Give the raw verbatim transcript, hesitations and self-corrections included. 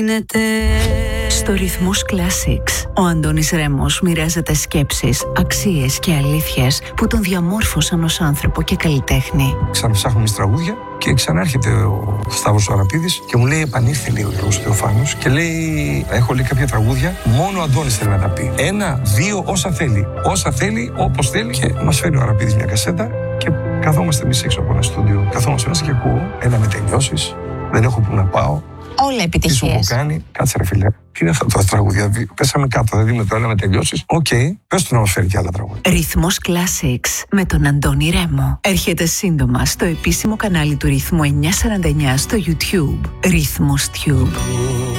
Στο Ρυθμός Classics, ο Αντώνης Ρέμος μοιράζεται σκέψεις, αξίες και αλήθειες που τον διαμόρφωσαν ως άνθρωπο και καλλιτέχνη. Ξαναψάχνουμε τις τραγούδια και ξανάρχεται ο Σταύρος ο Αραπίδης και μου λέει: επανήλθε, λέει ο Γιώργος Θεοφάνος, και λέει: έχω λέει κάποια τραγούδια, μόνο ο Αντώνης θέλει να τα πει. Ένα, δύο, όσα θέλει. Όσα θέλει, όπως θέλει. Και μας φέρει ο Αραπίδης μια κασέτα και καθόμαστε εμείς έξω από ένα στούντιο. Καθόμαστε μέσα και ακούω: έλα με τελειώσεις, δεν έχω που να πάω. Όλα επιτυχίες. Τι σου έχω κάνει, κάτσε ρε φίλε. Τι είναι αυτά τα τραγούδια, πέσαμε κάτω, δηλαδή με το έλα με τελειώσεις. Οκ, okay, πες του να μας φέρει και άλλα τραγούδια. Ρυθμός Classics με τον Αντώνη Ρέμο. Έρχεται σύντομα στο επίσημο κανάλι του Ρυθμού εννιακόσια σαράντα εννιά στο YouTube. Ρυθμός Tube.